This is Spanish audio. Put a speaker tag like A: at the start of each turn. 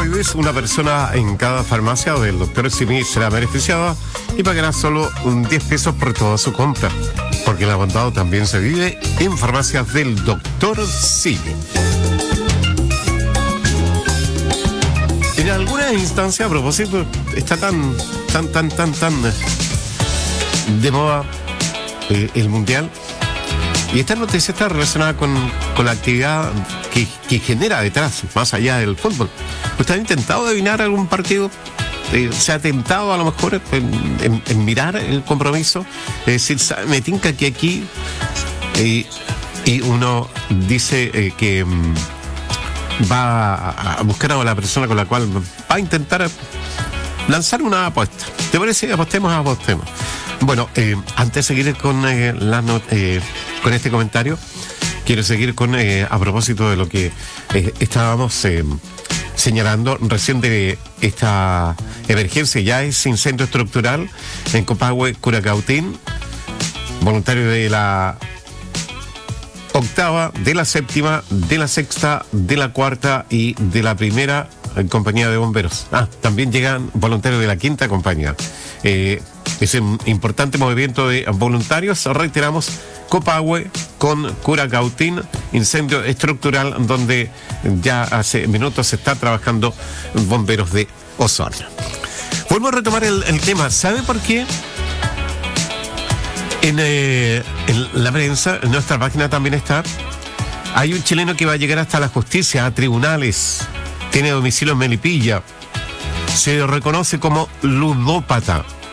A: esteroides, una persona en cada farmacia o del doctor Simi será beneficiada y pagará solo 10 pesos por toda su compra, porque el aguantado también se vive en farmacias del doctor Simi. En alguna instancia, a propósito, está tan de moda el Mundial. Y esta noticia está relacionada con la actividad que genera detrás, más allá del fútbol. ¿Usted ha intentado adivinar algún partido? ¿Se ha tentado a lo mejor en mirar el compromiso? Es decir, me tinca que aquí y uno dice que va a buscar a la persona con la cual va a intentar lanzar una apuesta. ¿Te parece? Apostemos. Bueno, antes de seguir con con este comentario, quiero seguir con a propósito de lo que estábamos señalando recién de esta emergencia. Ya es incendio estructural en Copahue, Curacautín, voluntario de la octava, de la séptima, de la sexta, de la cuarta y de la primera compañía de bomberos. También llegan voluntarios de la quinta compañía. Es un importante movimiento de voluntarios. Reiteramos, Copahue con Curacautín, incendio estructural donde ya hace minutos se está trabajando bomberos de Osorno. Vuelvo a retomar el tema. ¿Sabe por qué? En la prensa, en nuestra página también está. Hay un chileno que va a llegar hasta la justicia, a tribunales. Tiene domicilio en Melipilla. Se reconoce como ludópata.